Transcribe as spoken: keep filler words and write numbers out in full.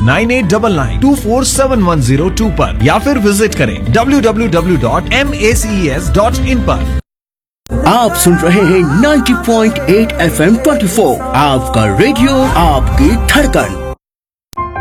Nine eight nine nine to four seven one zero to पर या फिर visit करें W W W dot M A C E S dot in पर। आप सुन रहे हैं ninety point eight F M चौबीस, आपका रेडियो आपकी धड़कन।